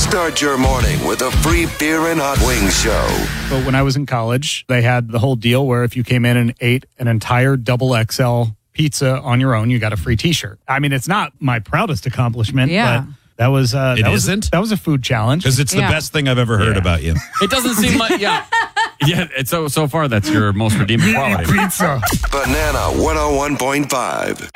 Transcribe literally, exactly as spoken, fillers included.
Start your morning with a free beer and hot wings show. But when I was in college, they had the whole deal where if you came in and ate an entire double X L pizza on your own, you got a free T-shirt. I mean, it's not my proudest accomplishment, Yeah. but that was uh, It that was, isn't? that was a food challenge. Because it's the Yeah. best thing I've ever heard Yeah. about you. It doesn't seem like, yeah. Yeah, it's so, so far that's your most redeeming quality. Pizza. Banana one oh one point five.